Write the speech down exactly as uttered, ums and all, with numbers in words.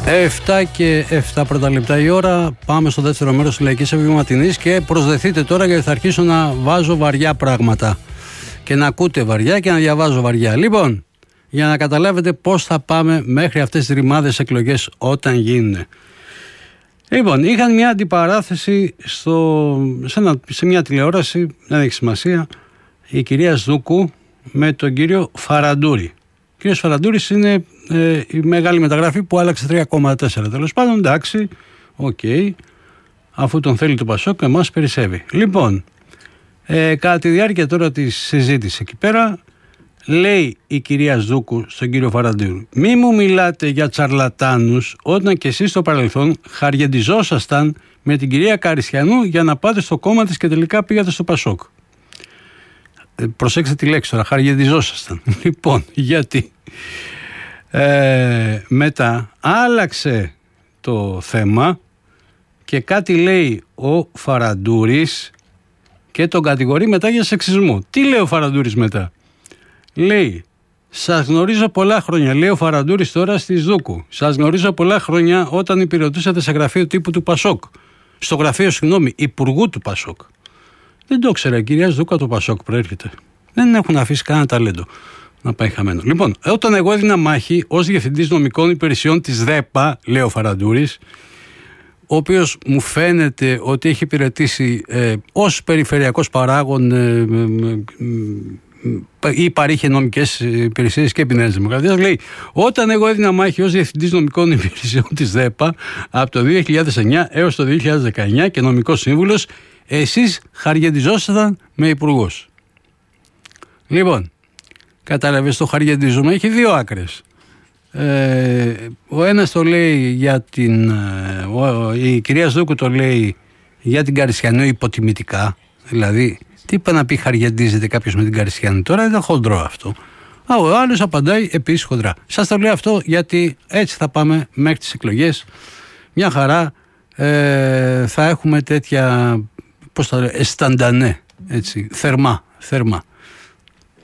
εφτά και επτά πρώτα λεπτά η ώρα. Πάμε στο δεύτερο μέρος της Λαϊκής Απογευματινής και προσδεθείτε τώρα, γιατί θα αρχίσω να βάζω βαριά πράγματα και να ακούτε βαριά και να διαβάζω βαριά. Λοιπόν, για να καταλάβετε πώς θα πάμε μέχρι αυτές τις ρημάδες εκλογές όταν γίνουν. Λοιπόν, είχαν μια αντιπαράθεση στο, σε, ένα, σε μια τηλεόραση, δεν έχει σημασία, η κυρία Σδούκου με τον κύριο Φαραντούρη. Ο κύριος Φαραντούρης είναι ε, η μεγάλη μεταγραφή που άλλαξε τρία κόμμα τέσσερα. Τέλος πάντων, εντάξει, οκ, okay, αφού τον θέλει το Πασόκ, εμάς περισσεύει. Λοιπόν, ε, κατά τη διάρκεια τώρα της συζήτησης εκεί πέρα, λέει η κυρία Ζούκου στον κύριο Φαραντούρη: μη μου μιλάτε για τσαρλατάνους όταν και εσείς στο παρελθόν χαριεντιζόσασταν με την κυρία Καριστιανού για να πάτε στο κόμμα της και τελικά πήγατε στο Πασόκ. Ε, προσέξτε τη λέξη τώρα, χαριεντιζόσασταν. Λοιπόν, γιατί ε, μετά άλλαξε το θέμα και κάτι λέει ο Φαραντούρης και τον κατηγορεί μετά για σεξισμό. Τι λέει ο Φαραντούρης μετά? Λέει: σας γνωρίζω πολλά χρόνια, λέει ο Φαραντούρης τώρα στη Σδούκου. Σας γνωρίζω πολλά χρόνια όταν υπηρετούσατε σε γραφείο τύπου του Πασόκ. Στο γραφείο, συγγνώμη, υπουργού του Πασόκ. Δεν το ήξερα, η κυρία Σδούκα το Πασόκ προέρχεται. Δεν έχουν αφήσει κανένα ταλέντο να πάει χαμένο. Λοιπόν, όταν εγώ έδινα μάχη ως διευθυντής νομικών υπηρεσιών της ΔΕΠΑ, λέει ο Φαραντούρης, ο οποίος μου φαίνεται ότι έχει υπηρετήσει ε, ως περιφερειακός παράγων ε, ε, ε, ή παρήχε νομικές υπηρεσίες και επί Νέας Δημοκρατίας, λέει: όταν εγώ έδινα μάχη ως διευθυντής νομικών υπηρεσιών της ΔΕΠΑ από το δύο χιλιάδες εννιά έως το δύο χιλιάδες δεκαεννιά και νομικός σύμβουλος, εσείς χαριεντιζόσασταν με υπουργούς. Λοιπόν, κατάλαβες, το χαριεντίζουμε έχει δύο άκρες. Ε, ο ένας το λέει για την ο, η κυρία Σδούκου το λέει για την Καριστιανού υποτιμητικά, δηλαδή τι είπα να πει χαριεντίζεται κάποιος με την Καριστιανού, τώρα είναι χοντρό αυτό. Α, ο άλλος απαντάει επίσης χοντρά. Σας το λέω αυτό γιατί έτσι θα πάμε μέχρι τις εκλογές. Μια χαρά ε, θα έχουμε τέτοια, πώς θα λέω, εσταντανέ, έτσι, θερμά, θερμά.